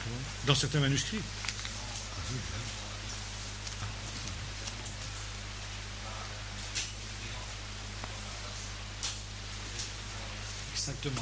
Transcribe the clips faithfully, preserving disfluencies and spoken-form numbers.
Dans certains manuscrits. Exactement.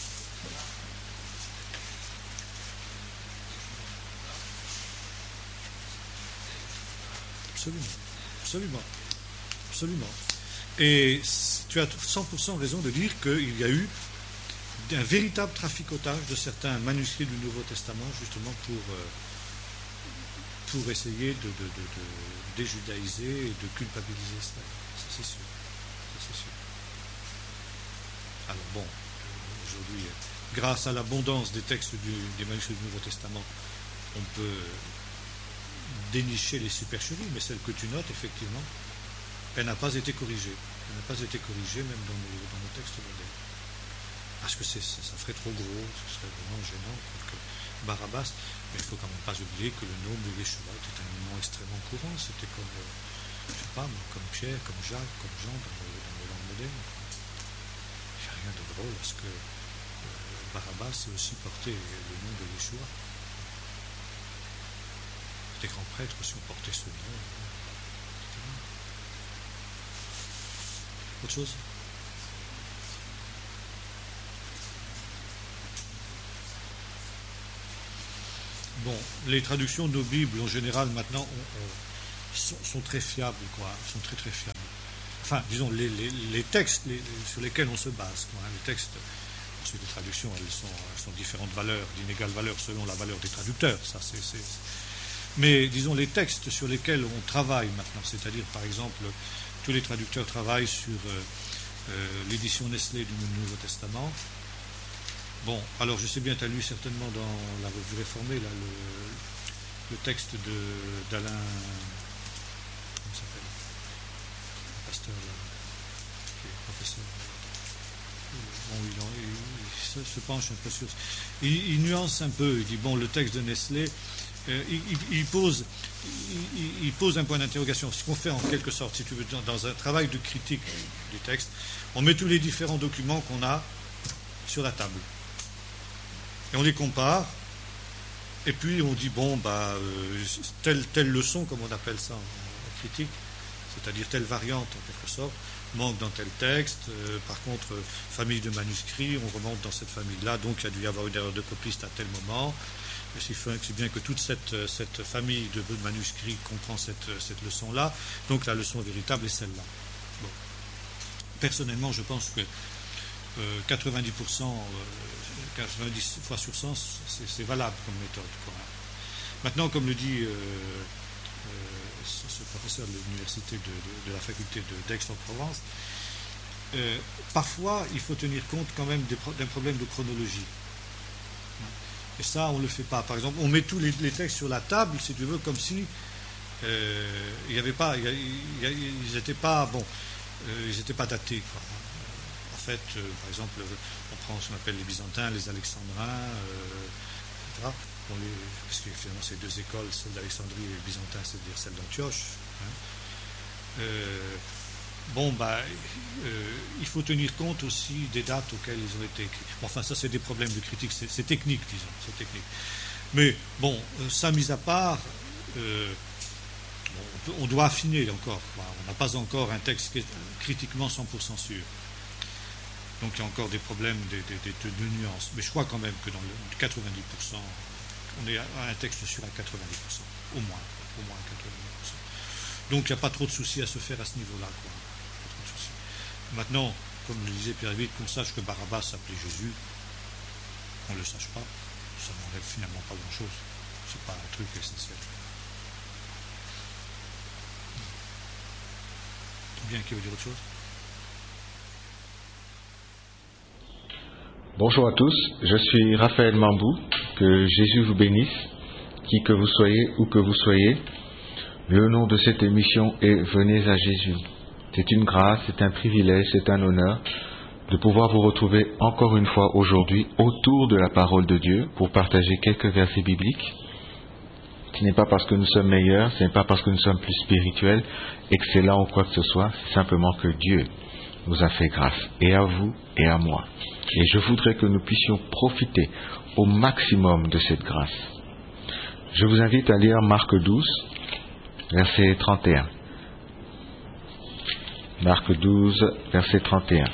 Absolument. Absolument. Absolument. Et tu as cent pour cent raison de dire qu'il y a eu un véritable traficotage de certains manuscrits du Nouveau Testament, justement pour, euh, pour essayer de, de, de, de déjudaïser et de culpabiliser cela. Ça, c'est sûr. Ça, c'est sûr. Alors bon, aujourd'hui, grâce à l'abondance des textes du, des manuscrits du Nouveau Testament, on peut dénicher les supercheries, mais celle que tu notes, effectivement, elle n'a pas été corrigée. Elle n'a pas été corrigée même dans nos, dans nos textes modernes. Parce que c'est, ça, ça ferait trop gros, ce serait vraiment gênant. Que Barabbas, mais il ne faut quand même pas oublier que le nom de Yeshua était un nom extrêmement courant. C'était comme, euh, je ne sais pas, comme Pierre, comme Jacques, comme Jean dans, le, dans les langues modernes. Il n'y a rien de drôle parce que euh, Barabbas a aussi porté le nom de Yeshua. Les grands prêtres aussi ont porté ce nom. Autre chose ? Bon, les traductions de nos Bibles en général maintenant on, on, sont, sont très fiables, quoi, sont très très fiables. Enfin, disons les, les, les textes les, sur lesquels on se base, quoi, hein, les textes. Ensuite, les traductions, elles sont, elles sont différentes valeurs, d'inégales valeurs selon la valeur des traducteurs. Ça, c'est, c'est... Mais disons les textes sur lesquels on travaille maintenant, c'est-à-dire par exemple tous les traducteurs travaillent sur euh, euh, l'édition Nestlé du Nouveau Testament. Bon, alors je sais bien, tu as lu certainement dans la Revue Réformée là, le, le texte de, d'Alain, comment s'appelle, le pasteur là, qui est professeur. Bon, il, en, il, il se, se penche un peu sur. Il, il nuance un peu, il dit bon, le texte de Nestlé, euh, il, il, il, pose, il, il pose un point d'interrogation. Ce qu'on fait en quelque sorte, si tu veux, dans, dans un travail de critique du texte, on met tous les différents documents qu'on a sur la table. Et on les compare, et puis on dit, bon, bah, euh, telle, telle leçon, comme on appelle ça en, en critique, c'est-à-dire telle variante en quelque sorte, manque dans tel texte, euh, par contre, euh, famille de manuscrits, on remonte dans cette famille-là, donc il y a dû y avoir une erreur de copiste à tel moment, et c'est bien que toute cette, cette famille de manuscrits comprend cette, cette leçon-là, donc la leçon véritable est celle-là. Bon. Personnellement, je pense que euh, quatre-vingt-dix pour cent, euh, quatre-vingt-dix fois sur cent, c'est, c'est valable comme méthode, quoi. Maintenant, comme le dit euh, euh, ce, ce professeur de l'université de, de, de la faculté de, d'Aix-en-Provence, euh, parfois il faut tenir compte quand même des, d'un problème de chronologie. Et ça, on ne le fait pas. Par exemple, on met tous les, les textes sur la table, si tu veux, comme si euh, il y avait pas, il y a, il y a, ils n'étaient pas, bon, euh, ils n'étaient pas datés, quoi. En fait, euh, par exemple, on prend ce qu'on appelle les Byzantins, les Alexandrins, euh, et cetera. Bon, les, parce que finalement, ces deux écoles, celle d'Alexandrie et les Byzantins, c'est-à-dire celle d'Antioche. Hein. Euh, bon, bah, euh, il faut tenir compte aussi des dates auxquelles ils ont été écrits. Bon, enfin, ça, c'est des problèmes de critique, c'est, c'est technique, disons, c'est technique. Mais bon, euh, ça mis à part, euh, bon, on, peut, on doit affiner encore. Quoi. On n'a pas encore un texte qui est critiquement cent pour cent sûr. Donc il y a encore des problèmes de, de, de, de nuances. Mais je crois quand même que dans le quatre-vingt-dix pour cent, on est à un texte sûr à quatre-vingt-dix pour cent, au moins, au moins quatre-vingt-dix pour cent. Donc il n'y a pas trop de soucis à se faire à ce niveau-là, quoi. Pas trop de soucis. Maintenant, comme le disait Pierre-David, qu'on sache que Barabbas s'appelait Jésus, qu'on ne le sache pas, ça n'enlève finalement pas grand-chose. C'est pas un truc essentiel. Bien, qui veut dire autre chose? Bonjour à tous, je suis Raphaël Mambou, que Jésus vous bénisse, qui que vous soyez, où que vous soyez. Le nom de cette émission est Venez à Jésus. C'est une grâce, c'est un privilège, c'est un honneur de pouvoir vous retrouver encore une fois aujourd'hui autour de la parole de Dieu pour partager quelques versets bibliques. Ce n'est pas parce que nous sommes meilleurs, ce n'est pas parce que nous sommes plus spirituels, excellents ou quoi que ce soit, c'est simplement que Dieu nous a fait grâce, et à vous et à moi. Et je voudrais que nous puissions profiter au maximum de cette grâce. Je vous invite à lire Marc douze, verset trente et un. Marc douze, verset trente et un.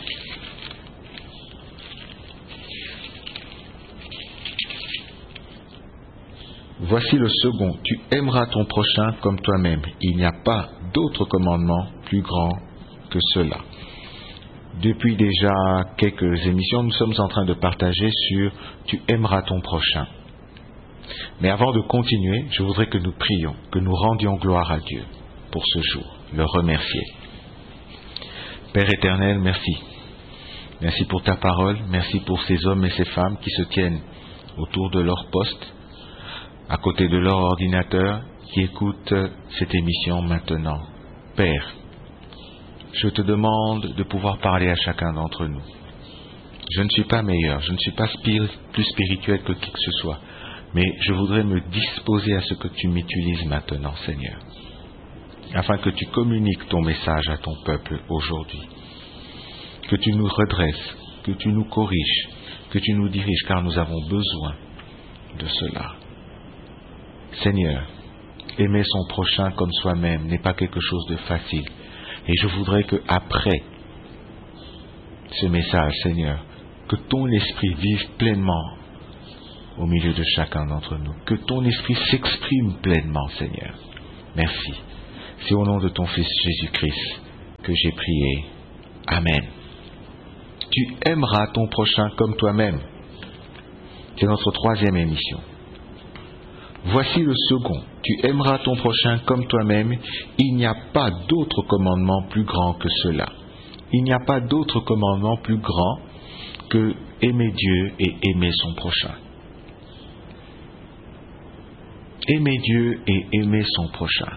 Voici le second, tu aimeras ton prochain comme toi-même. Il n'y a pas d'autre commandement plus grand que cela. Depuis déjà quelques émissions, nous sommes en train de partager sur tu aimeras ton prochain. Mais avant de continuer, je voudrais que nous prions, que nous rendions gloire à Dieu pour ce jour, le remercier. Père éternel, merci. Merci pour ta parole, merci pour ces hommes et ces femmes qui se tiennent autour de leur poste, à côté de leur ordinateur, qui écoutent cette émission maintenant. Père, je te demande de pouvoir parler à chacun d'entre nous. Je ne suis pas meilleur, je ne suis pas spir- plus spirituel que qui que ce soit, mais je voudrais me disposer à ce que tu m'utilises maintenant, Seigneur, afin que tu communiques ton message à ton peuple aujourd'hui, que tu nous redresses, que tu nous corriges, que tu nous diriges, car nous avons besoin de cela. Seigneur, aimer son prochain comme soi-même n'est pas quelque chose de facile. Et je voudrais que après ce message, Seigneur, que ton esprit vive pleinement au milieu de chacun d'entre nous. Que ton esprit s'exprime pleinement, Seigneur. Merci. C'est au nom de ton Fils Jésus-Christ que j'ai prié. Amen. Tu aimeras ton prochain comme toi-même. C'est notre troisième émission. Voici le second. Tu aimeras ton prochain comme toi-même. Il n'y a pas d'autre commandement plus grand que cela. Il n'y a pas d'autre commandement plus grand que aimer Dieu et aimer son prochain. Aimer Dieu et aimer son prochain.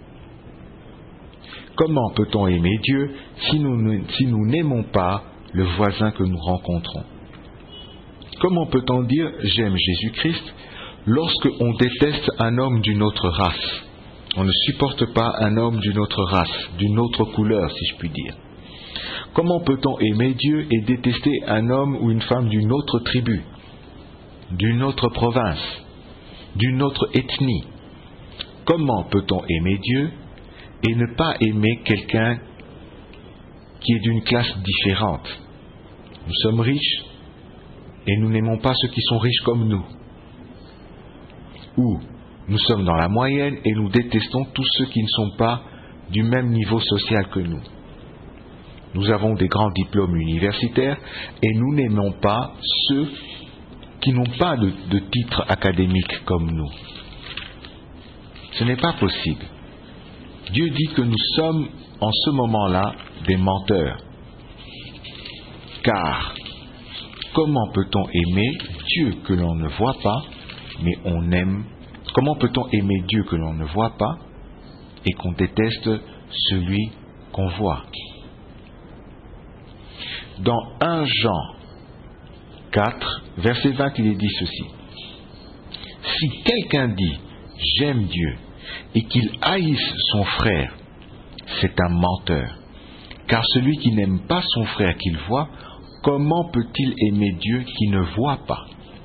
Comment peut-on aimer Dieu si nous, si nous n'aimons pas le voisin que nous rencontrons? Comment peut-on dire « j'aime Jésus-Christ » lorsque on déteste un homme d'une autre race? On ne supporte pas un homme d'une autre race, d'une autre couleur, si je puis dire. Comment peut-on aimer Dieu et détester un homme ou une femme d'une autre tribu, d'une autre province, d'une autre ethnie? Comment peut-on aimer Dieu et ne pas aimer quelqu'un qui est d'une classe différente? Nous sommes riches et nous n'aimons pas ceux qui sont riches comme nous. Ou nous sommes dans la moyenne et nous détestons tous ceux qui ne sont pas du même niveau social que nous. Nous avons des grands diplômes universitaires et nous n'aimons pas ceux qui n'ont pas de, de titre académique comme nous. Ce n'est pas possible. Dieu dit que nous sommes en ce moment-là des menteurs. Car comment peut-on aimer Dieu que l'on ne voit pas, mais on aime? Comment peut-on aimer Dieu que l'on ne voit pas et qu'on déteste celui qu'on voit? Dans premier Jean quatre, verset vingt, il est dit ceci. Si quelqu'un dit « j'aime Dieu » et qu'il haïsse son frère, c'est un menteur. Car celui qui n'aime pas son frère qu'il voit, comment peut-il aimer Dieu qui ne voit pas?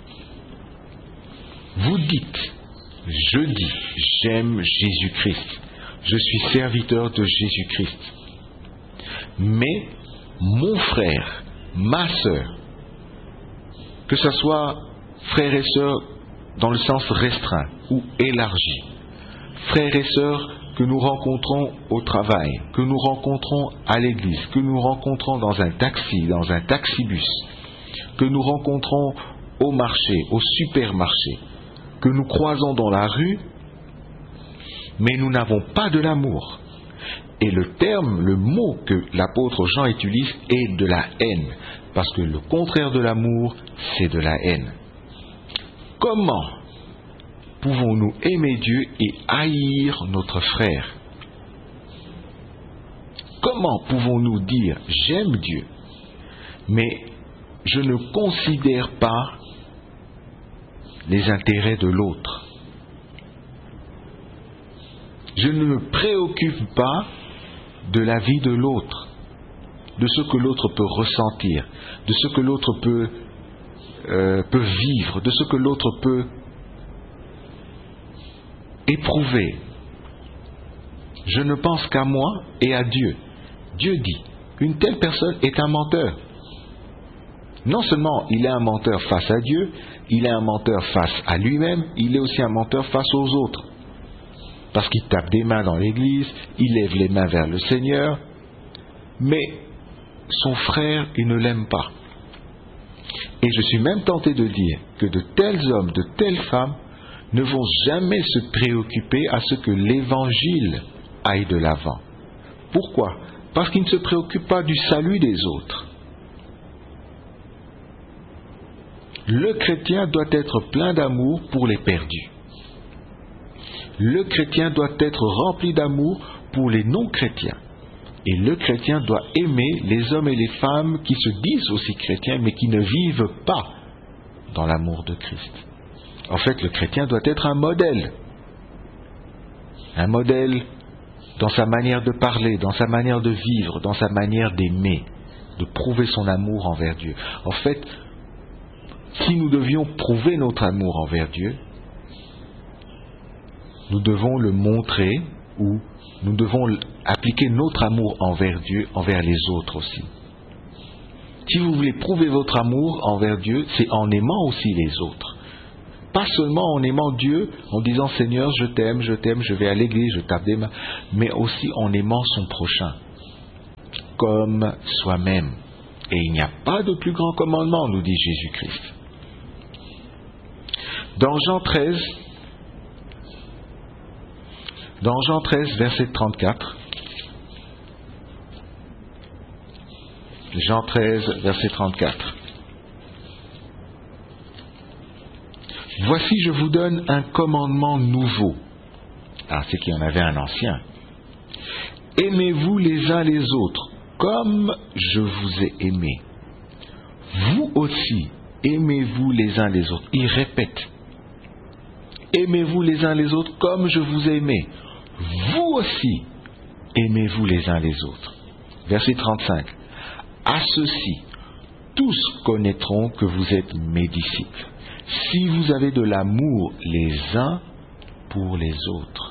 Vous dites, je dis, j'aime Jésus-Christ. Je suis serviteur de Jésus-Christ. Mais mon frère, ma sœur, que ce soit frères et sœurs dans le sens restreint ou élargi, frères et sœurs que nous rencontrons au travail, que nous rencontrons à l'église, que nous rencontrons dans un taxi, dans un taxibus, que nous rencontrons au marché, au supermarché, que nous croisons dans la rue, mais nous n'avons pas de l'amour. Et le terme, le mot que l'apôtre Jean utilise est de la haine, parce que le contraire de l'amour, c'est de la haine. Comment pouvons-nous aimer Dieu et haïr notre frère? Comment pouvons-nous dire « j'aime Dieu » mais je ne considère pas les intérêts de l'autre? Je ne me préoccupe pas de la vie de l'autre, de ce que l'autre peut ressentir, de ce que l'autre peut, euh, peut vivre, de ce que l'autre peut éprouvé. Je ne pense qu'à moi et à Dieu. Dieu dit, une telle personne est un menteur. Non seulement il est un menteur face à Dieu, il est un menteur face à lui-même, il est aussi un menteur face aux autres. Parce qu'il tape des mains dans l'église, il lève les mains vers le Seigneur, mais son frère, il ne l'aime pas. Et je suis même tenté de dire que de tels hommes, de telles femmes, ne vont jamais se préoccuper à ce que l'Évangile aille de l'avant. Pourquoi ? Parce qu'ils ne se préoccupent pas du salut des autres. Le chrétien doit être plein d'amour pour les perdus. Le chrétien doit être rempli d'amour pour les non-chrétiens. Et le chrétien doit aimer les hommes et les femmes qui se disent aussi chrétiens, mais qui ne vivent pas dans l'amour de Christ. En fait, le chrétien doit être un modèle. Un modèle dans sa manière de parler, dans sa manière de vivre, dans sa manière d'aimer, de prouver son amour envers Dieu. En fait, si nous devions prouver notre amour envers Dieu, nous devons le montrer ou nous devons appliquer notre amour envers Dieu, envers les autres aussi. Si vous voulez prouver votre amour envers Dieu, c'est en aimant aussi les autres. Pas seulement en aimant Dieu, en disant « Seigneur, je t'aime, je t'aime, je vais à l'église, je tape des mains », mais aussi en aimant son prochain, comme soi-même. Et il n'y a pas de plus grand commandement, nous dit Jésus-Christ. Dans Jean treize, dans Jean treize, verset trente-quatre, Jean treize, verset trente-quatre. Voici, je vous donne un commandement nouveau. Ah, c'est qu'il y en avait un ancien. Aimez-vous les uns les autres, comme je vous ai aimé. Vous aussi, aimez-vous les uns les autres. Il répète. Aimez-vous les uns les autres comme je vous ai aimé. Vous aussi, aimez-vous les uns les autres. Verset trente-cinq. À ceci, tous connaîtront que vous êtes mes disciples, si vous avez de l'amour les uns pour les autres.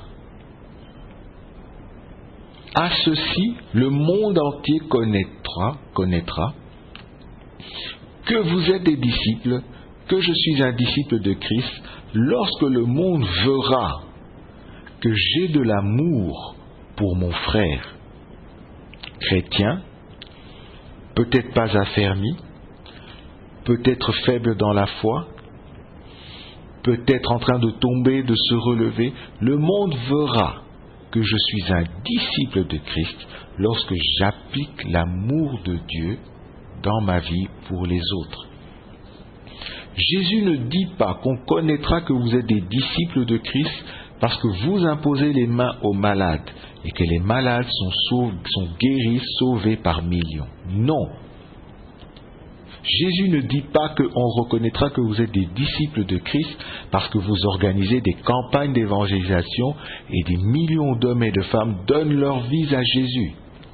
À ceci, le monde entier connaîtra, connaîtra que vous êtes des disciples, que je suis un disciple de Christ, lorsque le monde verra que j'ai de l'amour pour mon frère. Chrétien, peut-être pas affermi, peut-être faible dans la foi, peut-être en train de tomber, de se relever, le monde verra que je suis un disciple de Christ lorsque j'applique l'amour de Dieu dans ma vie pour les autres. Jésus ne dit pas qu'on connaîtra que vous êtes des disciples de Christ parce que vous imposez les mains aux malades et que les malades sont, sauvés, sont guéris, sauvés par millions. Non. Jésus ne dit pas qu'on reconnaîtra que vous êtes des disciples de Christ parce que vous organisez des campagnes d'évangélisation et des millions d'hommes et de femmes donnent leur vie à Jésus.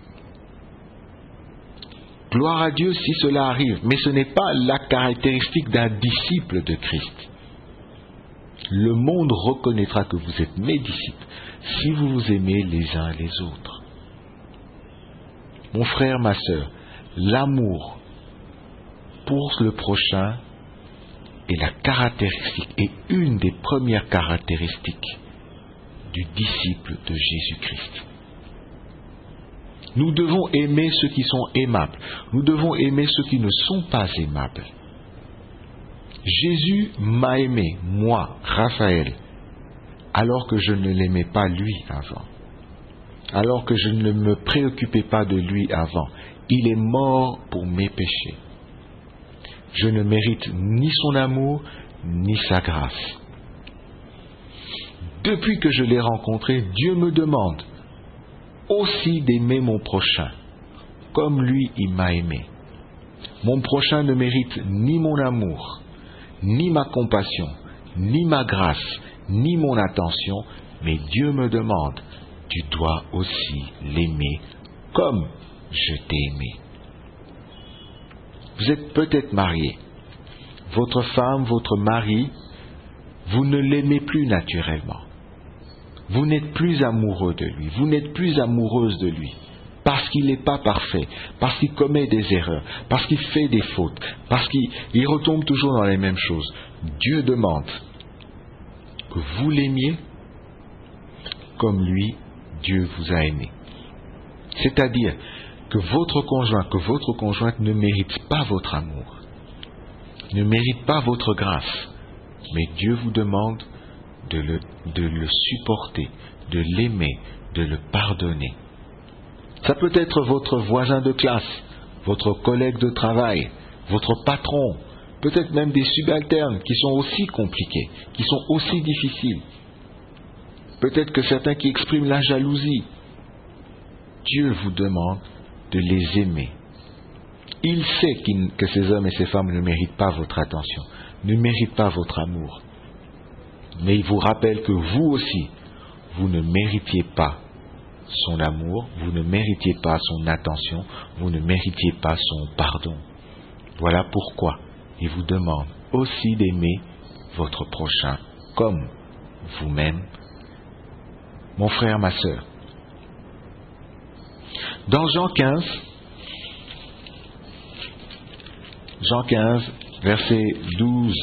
Gloire à Dieu si cela arrive, mais ce n'est pas la caractéristique d'un disciple de Christ. Le monde reconnaîtra que vous êtes mes disciples si vous vous aimez les uns les autres. Mon frère, ma sœur, l'amour pour le prochain est la caractéristique, est une des premières caractéristiques du disciple de Jésus-Christ. Nous devons aimer ceux qui sont aimables. Nous devons aimer ceux qui ne sont pas aimables. Jésus m'a aimé, moi, Raphaël, alors que je ne l'aimais pas lui avant. Alors que je ne me préoccupais pas de lui avant. Il est mort pour mes péchés. Je ne mérite ni son amour, ni sa grâce. Depuis que je l'ai rencontré, Dieu me demande aussi d'aimer mon prochain, comme lui il m'a aimé. Mon prochain ne mérite ni mon amour, ni ma compassion, ni ma grâce, ni mon attention, mais Dieu me demande, tu dois aussi l'aimer comme je t'ai aimé. Vous êtes peut-être marié. Votre femme, votre mari, vous ne l'aimez plus naturellement. vous n'êtes plus amoureux de lui, vous n'êtes plus amoureuse de lui, parce qu'il n'est pas parfait, parce qu'il commet des erreurs, parce qu'il fait des fautes, parce qu'il il retombe toujours dans les mêmes choses. Dieu demande que vous l'aimiez comme lui, Dieu vous a aimé. C'est-à-dire que votre conjoint, que votre conjointe ne mérite pas votre amour, ne mérite pas votre grâce, mais Dieu vous demande de le, de le supporter, de l'aimer, de le pardonner. Ça peut être votre voisin de classe, votre collègue de travail, votre patron, peut-être même des subalternes qui sont aussi compliqués, qui sont aussi difficiles. Peut-être que certains qui expriment la jalousie. Dieu vous demande de les aimer. Il sait qu'il, que ces hommes et ces femmes ne méritent pas votre attention, ne méritent pas votre amour. Mais il vous rappelle que vous aussi, vous ne méritiez pas son amour, vous ne méritiez pas son attention, vous ne méritiez pas son pardon. Voilà pourquoi il vous demande aussi d'aimer votre prochain comme vous-même, mon frère, ma sœur. Dans Jean quinze, Jean quinze, verset douze.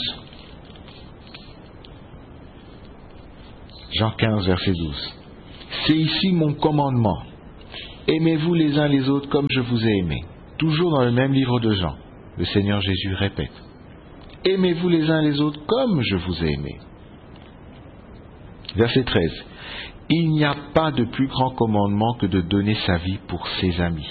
Jean quinze, verset douze. C'est ici mon commandement. Aimez-vous les uns les autres comme je vous ai aimé. Toujours dans le même livre de Jean, le Seigneur Jésus répète. Aimez-vous les uns les autres comme je vous ai aimé. Verset treize. Il n'y a pas de plus grand commandement que de donner sa vie pour ses amis.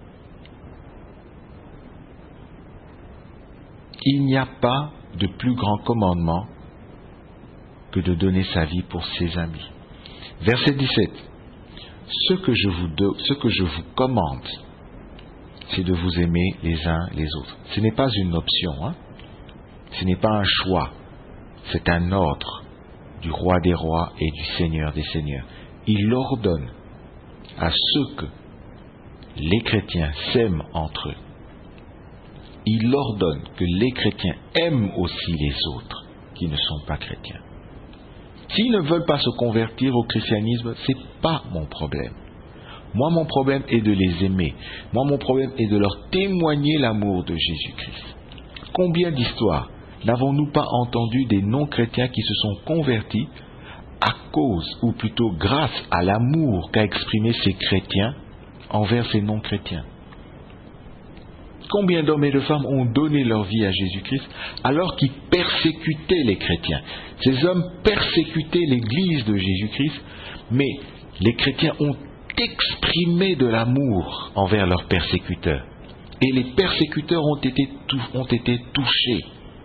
Il n'y a pas de plus grand commandement que de donner sa vie pour ses amis. Verset dix-sept. Ce que je vous, do, ce que je vous commande, c'est de vous aimer les uns les autres. Ce n'est pas une option, hein? Ce n'est pas un choix, c'est un ordre du roi des rois et du Seigneur des seigneurs. Il ordonne à ceux que les chrétiens s'aiment entre eux. Il ordonne que les chrétiens aiment aussi les autres qui ne sont pas chrétiens. S'ils ne veulent pas se convertir au christianisme, ce n'est pas mon problème. Moi, mon problème est de les aimer. Moi, mon problème est de leur témoigner l'amour de Jésus-Christ. Combien d'histoires n'avons-nous pas entendu des non-chrétiens qui se sont convertis à cause, ou plutôt grâce à l'amour qu'a exprimé ces chrétiens envers ces non-chrétiens? Combien d'hommes et de femmes ont donné leur vie à Jésus-Christ alors qu'ils persécutaient les chrétiens? Ces hommes persécutaient l'Église de Jésus-Christ, mais les chrétiens ont exprimé de l'amour envers leurs persécuteurs. Et les persécuteurs ont été, ont été touchés.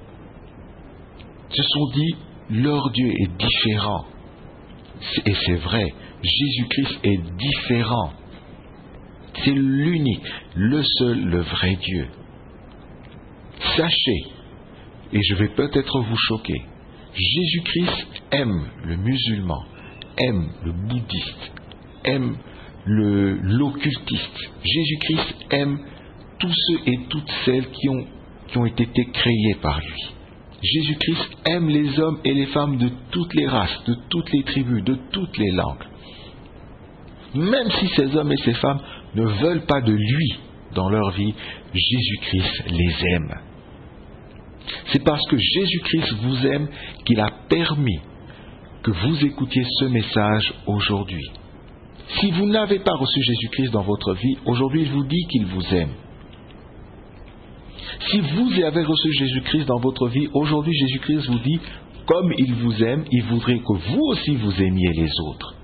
Se sont dit, leur Dieu est différent. Et c'est vrai, Jésus-Christ est différent. C'est l'unique, le seul, le vrai Dieu. Sachez, et je vais peut-être vous choquer, Jésus-Christ aime le musulman, aime le bouddhiste, aime le, l'occultiste. Jésus-Christ aime tous ceux et toutes celles qui ont, qui ont été créés par lui. Jésus-Christ aime les hommes et les femmes de toutes les races, de toutes les tribus, de toutes les langues. Même si ces hommes et ces femmes ne veulent pas de lui dans leur vie, Jésus-Christ les aime. C'est parce que Jésus-Christ vous aime qu'il a permis que vous écoutiez ce message aujourd'hui. Si vous n'avez pas reçu Jésus-Christ dans votre vie, aujourd'hui il vous dit qu'il vous aime. Si vous avez reçu Jésus-Christ dans votre vie, aujourd'hui Jésus-Christ vous dit, comme il vous aime, il voudrait que vous aussi vous aimiez les autres.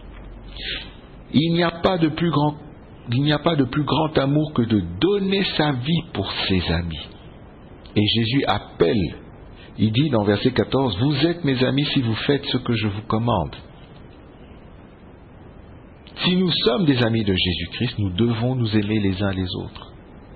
Il n'y a pas de plus grand, il n'y a pas de plus grand amour que de donner sa vie pour ses amis. Et Jésus appelle, il dit dans verset quatorze, « Vous êtes mes amis si vous faites ce que je vous commande. » Si nous sommes des amis de Jésus-Christ, nous devons nous aimer les uns les autres.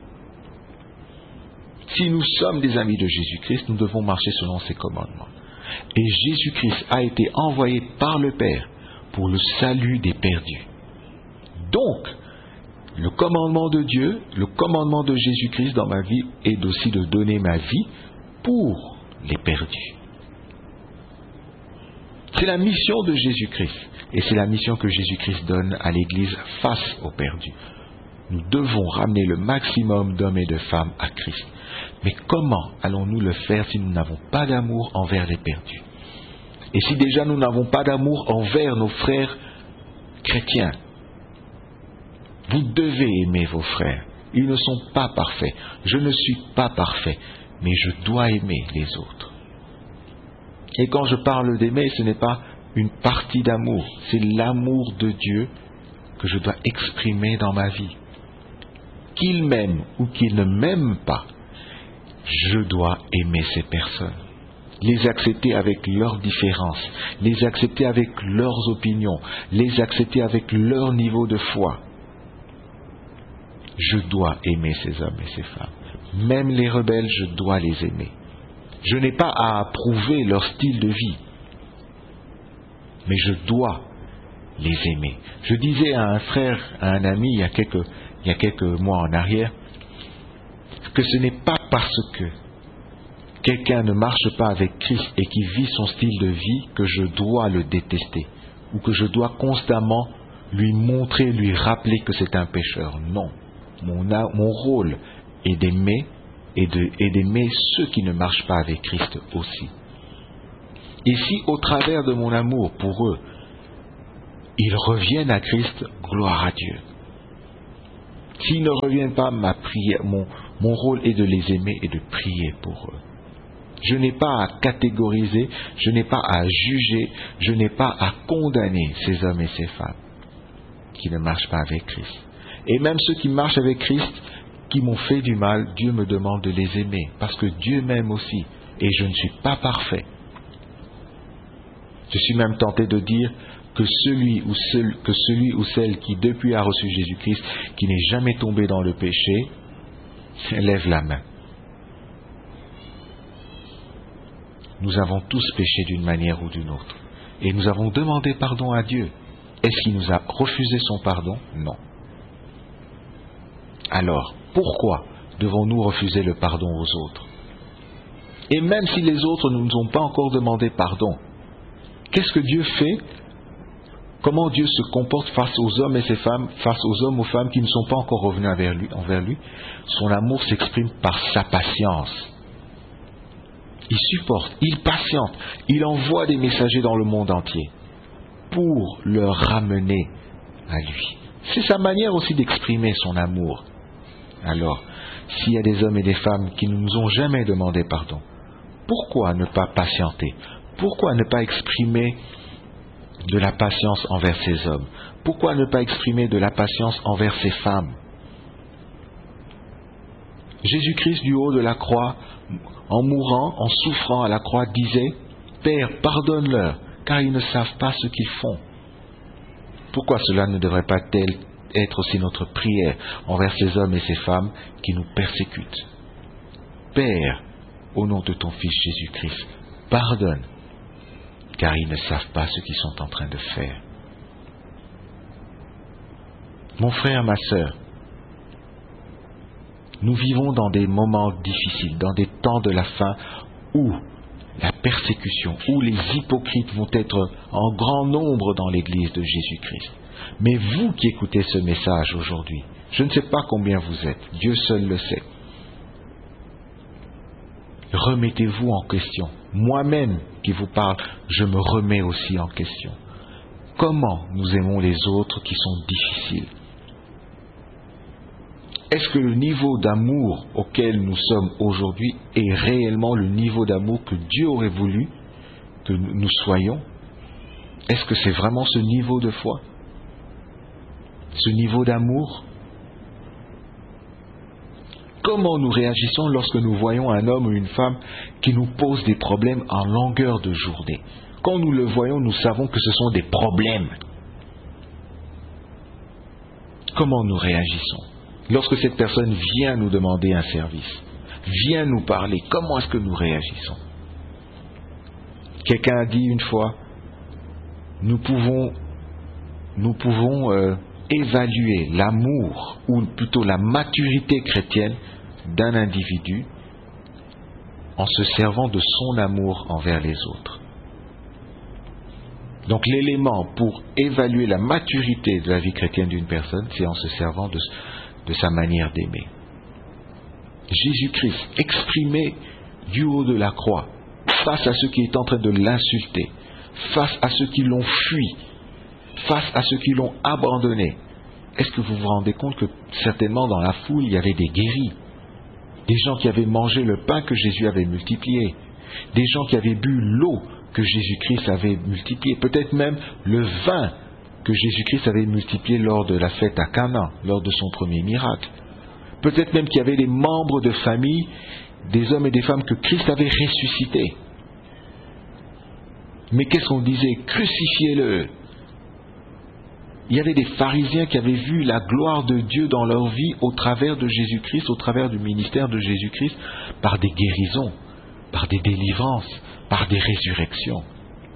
Si nous sommes des amis de Jésus-Christ, nous devons marcher selon ses commandements. Et Jésus-Christ a été envoyé par le Père pour le salut des perdus. Donc, le commandement de Dieu, le commandement de Jésus-Christ dans ma vie est aussi de donner ma vie pour les perdus. C'est la mission de Jésus-Christ. Et c'est la mission que Jésus-Christ donne à l'Église face aux perdus. Nous devons ramener le maximum d'hommes et de femmes à Christ. Mais comment allons-nous le faire si nous n'avons pas d'amour envers les perdus? Et si déjà nous n'avons pas d'amour envers nos frères chrétiens? Vous devez aimer vos frères. Ils ne sont pas parfaits. Je ne suis pas parfait, mais je dois aimer les autres. Et quand je parle d'aimer, ce n'est pas une partie d'amour, c'est l'amour de Dieu que je dois exprimer dans ma vie. Qu'il m'aime ou qu'il ne m'aime pas, je dois aimer ces personnes. Les accepter avec leurs différences, les accepter avec leurs opinions, les accepter avec leur niveau de foi. Je dois aimer ces hommes et ces femmes. Même les rebelles, je dois les aimer. Je n'ai pas à approuver leur style de vie, mais je dois les aimer. Je disais à un frère, à un ami, il y a quelques, il y a quelques mois en arrière, que ce n'est pas parce que quelqu'un ne marche pas avec Christ et qui vit son style de vie que je dois le détester, ou que je dois constamment lui montrer, lui rappeler que c'est un pécheur. Non. Mon, mon rôle est d'aimer et, de, et d'aimer ceux qui ne marchent pas avec Christ aussi. Et si au travers de mon amour pour eux, ils reviennent à Christ, gloire à Dieu. S'ils ne reviennent pas, ma prière, mon, mon rôle est de les aimer et de prier pour eux. Je n'ai pas à catégoriser, je n'ai pas à juger, je n'ai pas à condamner ces hommes et ces femmes qui ne marchent pas avec Christ. Et même ceux qui marchent avec Christ, qui m'ont fait du mal, Dieu me demande de les aimer, parce que Dieu m'aime aussi, et je ne suis pas parfait. Je suis même tenté de dire que celui ou, seul, que celui ou celle qui depuis a reçu Jésus-Christ, qui n'est jamais tombé dans le péché, lève la main. Nous avons tous péché d'une manière ou d'une autre, et nous avons demandé pardon à Dieu. Est-ce qu'il nous a refusé son pardon? Non. Alors, pourquoi devons-nous refuser le pardon aux autres? Et même si les autres ne nous ont pas encore demandé pardon, qu'est-ce que Dieu fait? Comment Dieu se comporte face aux hommes et ses femmes, face aux hommes ou femmes qui ne sont pas encore revenus envers lui, envers lui? Son amour s'exprime par sa patience. Il supporte, il patiente, il envoie des messagers dans le monde entier pour leur ramener à lui. C'est sa manière aussi d'exprimer son amour. Alors, s'il y a des hommes et des femmes qui ne nous ont jamais demandé pardon, pourquoi ne pas patienter? Pourquoi ne pas exprimer de la patience envers ces hommes? Pourquoi ne pas exprimer de la patience envers ces femmes? Jésus-Christ du haut de la croix, en mourant, en souffrant à la croix, disait « Père, pardonne-leur, car ils ne savent pas ce qu'ils font. » Pourquoi cela ne devrait pas être aussi notre prière envers ces hommes et ces femmes qui nous persécutent? Père, au nom de ton Fils Jésus-Christ, pardonne, car ils ne savent pas ce qu'ils sont en train de faire. Mon frère, ma sœur, nous vivons dans des moments difficiles, dans des temps de la fin où la persécution, où les hypocrites vont être en grand nombre dans l'Église de Jésus-Christ. Mais vous qui écoutez ce message aujourd'hui, je ne sais pas combien vous êtes, Dieu seul le sait. Remettez-vous en question. Moi-même qui vous parle, je me remets aussi en question. Comment nous aimons les autres qui sont difficiles? Est-ce que le niveau d'amour auquel nous sommes aujourd'hui est réellement le niveau d'amour que Dieu aurait voulu que nous soyons? Est-ce que c'est vraiment ce niveau de foi? Ce niveau d'amour? Comment nous réagissons lorsque nous voyons un homme ou une femme qui nous pose des problèmes en longueur de journée? Quand nous le voyons, nous savons que ce sont des problèmes. Comment nous réagissons? Lorsque cette personne vient nous demander un service, vient nous parler, comment est-ce que nous réagissons? Quelqu'un a dit une fois, nous pouvons, nous pouvons euh, évaluer l'amour, ou plutôt la maturité chrétienne d'un individu en se servant de son amour envers les autres. Donc l'élément pour évaluer la maturité de la vie chrétienne d'une personne, c'est en se servant de, de sa manière d'aimer. Jésus-Christ, exprimé du haut de la croix, face à ceux qui étaient en train de l'insulter, face à ceux qui l'ont fui, face à ceux qui l'ont abandonné. Est-ce que vous vous rendez compte que certainement dans la foule, il y avait des guéris, des gens qui avaient mangé le pain que Jésus avait multiplié, des gens qui avaient bu l'eau que Jésus-Christ avait multipliée, peut-être même le vin que Jésus-Christ avait multiplié lors de la fête à Cana, lors de son premier miracle. Peut-être même qu'il y avait des membres de famille, des hommes et des femmes que Christ avait ressuscités. Mais qu'est-ce qu'on disait? Crucifiez-le. Il y avait des pharisiens qui avaient vu la gloire de Dieu dans leur vie au travers de Jésus-Christ, au travers du ministère de Jésus-Christ, par des guérisons, par des délivrances, par des résurrections.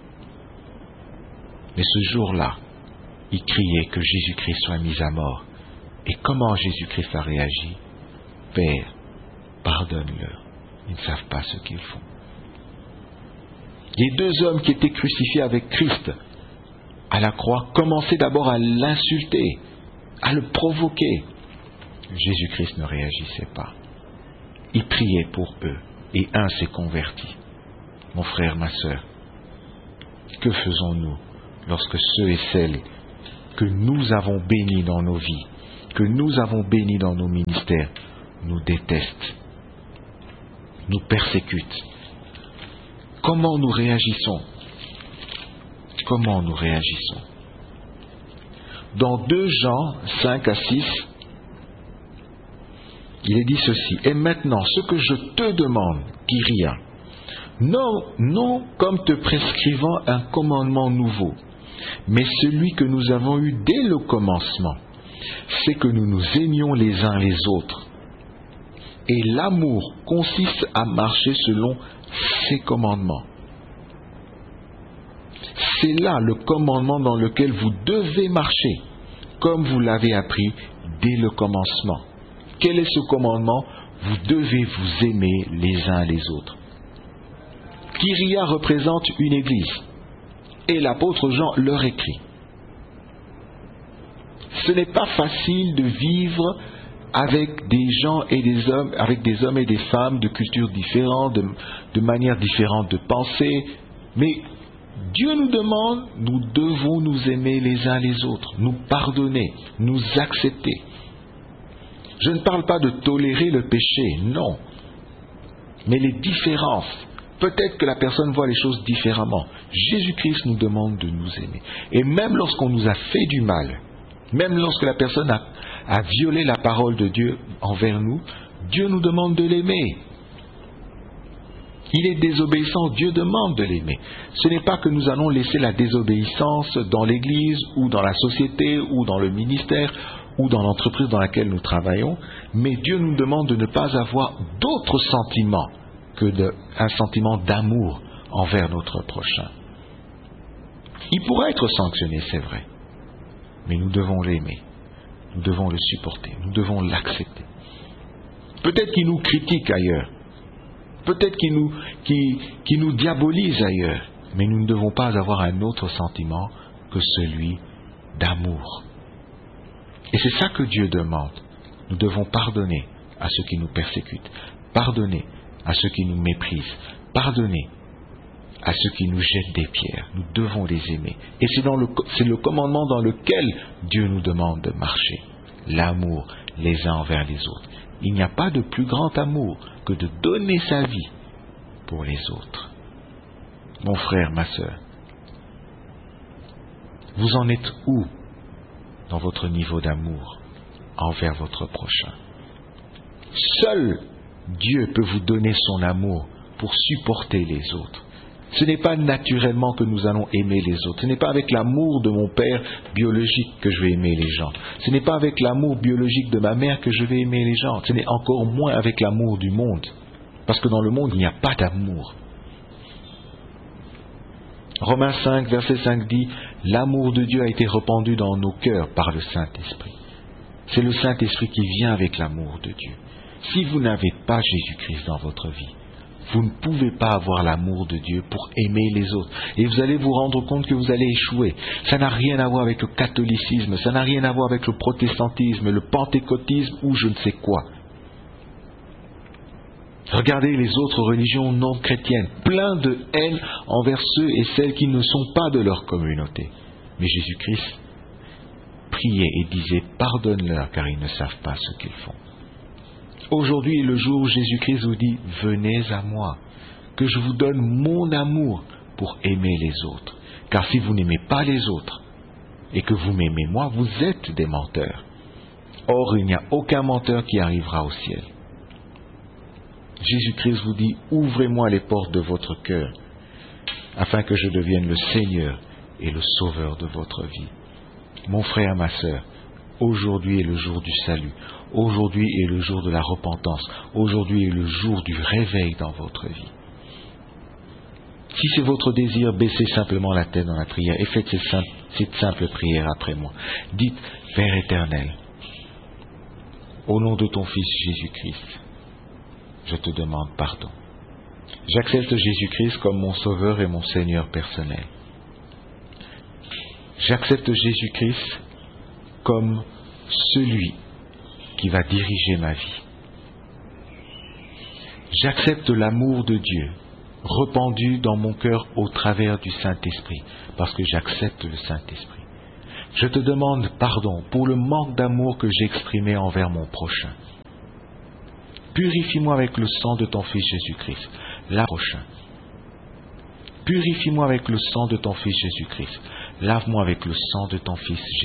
Mais ce jour-là, ils criaient que Jésus-Christ soit mis à mort. Et comment Jésus-Christ a réagi? Père, pardonne-leur. Ils ne savent pas ce qu'ils font. Les deux hommes qui étaient crucifiés avec Christ à la croix commençaient d'abord à l'insulter, à le provoquer. Jésus-Christ ne réagissait pas. Il priait pour eux et un s'est converti. Mon frère, ma sœur, que faisons-nous lorsque ceux et celles que nous avons bénis dans nos vies, que nous avons bénis dans nos ministères, nous détestent, nous persécutent? Comment nous réagissons? Comment nous réagissons? Dans deux Jean cinq à six, il est dit ceci: et maintenant, ce que je te demande, Kyria, non, non comme te prescrivant un commandement nouveau, mais celui que nous avons eu dès le commencement, c'est que nous nous aimions les uns les autres. Et l'amour consiste à marcher selon ses commandements. C'est là le commandement dans lequel vous devez marcher, comme vous l'avez appris dès le commencement. Quel est ce commandement? Vous devez vous aimer les uns les autres. Kyria représente une église, et l'apôtre Jean leur écrit. Ce n'est pas facile de vivre avec des gens et des hommes, avec des hommes et des femmes de cultures différentes, de, de manières différentes de penser, mais Dieu nous demande, nous devons nous aimer les uns les autres, nous pardonner, nous accepter. Je ne parle pas de tolérer le péché, non, mais les différences. Peut-être que la personne voit les choses différemment. Jésus-Christ nous demande de nous aimer. Et même lorsqu'on nous a fait du mal, même lorsque la personne a, a violé la parole de Dieu envers nous, Dieu nous demande de l'aimer. Il est désobéissant, Dieu demande de l'aimer. Ce n'est pas que nous allons laisser la désobéissance dans l'église ou dans la société ou dans le ministère ou dans l'entreprise dans laquelle nous travaillons, mais Dieu nous demande de ne pas avoir d'autres sentiments que de, un sentiment d'amour envers notre prochain. Il pourra être sanctionné, c'est vrai, mais nous devons l'aimer, nous devons le supporter, nous devons l'accepter. Peut-être qu'il nous critique ailleurs, peut-être qu'il nous, qu'il, qu'il nous diabolise ailleurs, mais nous ne devons pas avoir un autre sentiment que celui d'amour. Et c'est ça que Dieu demande. Nous devons pardonner à ceux qui nous persécutent, pardonner à ceux qui nous méprisent, pardonner à ceux qui nous jettent des pierres. Nous devons les aimer. Et c'est, dans le, c'est le commandement dans lequel Dieu nous demande de marcher. L'amour les uns envers les autres. Il n'y a pas de plus grand amour que de donner sa vie pour les autres. Mon frère, ma sœur, vous en êtes où dans votre niveau d'amour envers votre prochain? Seul Dieu peut vous donner son amour pour supporter les autres. Ce n'est pas naturellement que nous allons aimer les autres. Ce n'est pas avec l'amour de mon père biologique que je vais aimer les gens. Ce n'est pas avec l'amour biologique de ma mère que je vais aimer les gens. Ce n'est encore moins avec l'amour du monde. Parce que dans le monde, il n'y a pas d'amour. Romains cinq, verset cinq dit « L'amour de Dieu a été répandu dans nos cœurs par le Saint-Esprit. » C'est le Saint-Esprit qui vient avec l'amour de Dieu. Si vous n'avez pas Jésus-Christ dans votre vie, Vous ne pouvez pas avoir l'amour de Dieu pour aimer les autres. Et vous allez vous rendre compte que vous allez échouer. Ça n'a rien à voir avec le catholicisme, ça n'a rien à voir avec le protestantisme, le pentecôtisme ou je ne sais quoi. Regardez les autres religions non chrétiennes, plein de haine envers ceux et celles qui ne sont pas de leur communauté. Mais Jésus-Christ priait et disait « Pardonne-leur car ils ne savent pas ce qu'ils font ». Aujourd'hui est le jour où Jésus-Christ vous dit « Venez à moi, que je vous donne mon amour pour aimer les autres. Car si vous n'aimez pas les autres et que vous m'aimez moi, vous êtes des menteurs. Or, il n'y a aucun menteur qui arrivera au ciel. » Jésus-Christ vous dit « Ouvrez-moi les portes de votre cœur, afin que je devienne le Seigneur et le Sauveur de votre vie. » Mon frère, ma sœur, aujourd'hui est le jour du salut. Aujourd'hui est le jour de la repentance. Aujourd'hui est le jour du réveil dans votre vie. Si c'est votre désir, baissez simplement la tête dans la prière et faites cette simple, cette simple prière après moi. Dites « Père éternel, au nom de ton Fils Jésus-Christ, je te demande pardon. J'accepte Jésus-Christ comme mon Sauveur et mon Seigneur personnel. J'accepte Jésus-Christ comme celui qui va diriger ma vie. J'accepte l'amour de Dieu répandu dans mon cœur au travers du Saint-Esprit, parce que j'accepte le Saint-Esprit. Je te demande pardon pour le manque d'amour que j'ai exprimé envers mon prochain. Purifie-moi avec le sang de ton Fils Jésus-Christ, la prochaine. Purifie-moi avec le sang de ton Fils Jésus-Christ. Lave-moi avec le sang de ton Fils Jésus-Christ.